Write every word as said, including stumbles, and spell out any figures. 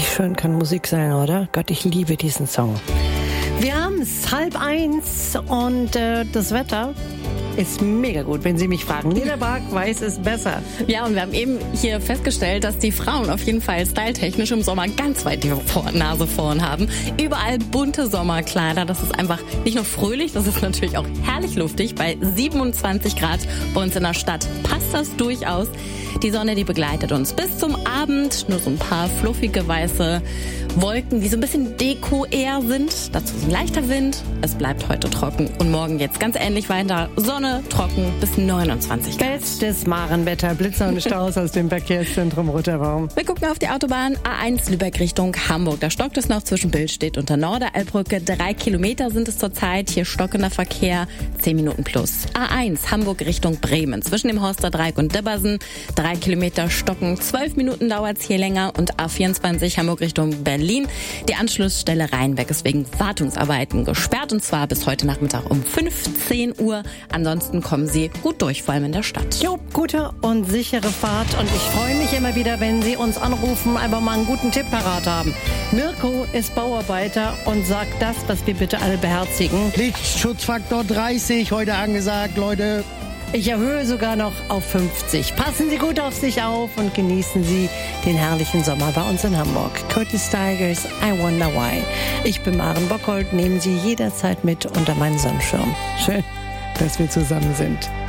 Wie schön kann Musik sein, oder? Gott, ich liebe diesen Song. Wir haben es halb eins und äh, das Wetter ist mega gut, wenn Sie mich fragen. Lena Bark weiß es besser. Ja, und wir haben eben hier festgestellt, dass die Frauen auf jeden Fall styletechnisch im Sommer ganz weit die Nase vorn haben. Überall bunte Sommerkleider. Das ist einfach nicht nur fröhlich, das ist natürlich auch herrlich luftig. Bei siebenundzwanzig Grad bei uns in der Stadt passt das durchaus. Die Sonne, die begleitet uns bis zum Abend. Nur so ein paar fluffige weiße Wolken, die so ein bisschen Deko eher sind. Dazu ein leichter Wind. Es bleibt heute trocken. Und morgen jetzt ganz ähnlich weiter. Sonne, trocken bis neunundzwanzig Grad. Bestes Marenwetter, Blitzer und Staus aus dem Verkehrszentrum Roter Baum. Wir gucken auf die Autobahn A eins Lübeck Richtung Hamburg. Da stockt es noch zwischen Billstedt und der Norderelbbrücke. Drei Kilometer sind es zurzeit. Hier stockender Verkehr, zehn Minuten plus. A eins Hamburg Richtung Bremen. Zwischen dem Horster Dreieck und Debbersen. Drei Kilometer stocken. Zwölf Minuten dauert es hier länger. Und A vierundzwanzig Hamburg Richtung Berlin. Die Anschlussstelle Rheinbeck ist wegen Wartungsarbeiten gesperrt. Und zwar bis heute Nachmittag um fünfzehn Uhr. Ansonsten kommen Sie gut durch, vor allem in der Stadt. Jo, gute und sichere Fahrt. Und ich freue mich immer wieder, wenn Sie uns anrufen, einfach mal einen guten Tipp parat haben. Mirko ist Bauarbeiter und sagt das, was wir bitte alle beherzigen. Lichtschutzfaktor dreißig, heute angesagt, Leute. Ich erhöhe sogar noch auf fünfzig. Passen Sie gut auf sich auf und genießen Sie den herrlichen Sommer bei uns in Hamburg. Curtis Tigers, I Wonder Why. Ich bin Maren Bockholt, nehmen Sie jederzeit mit unter meinen Sonnenschirm. Schön, dass wir zusammen sind.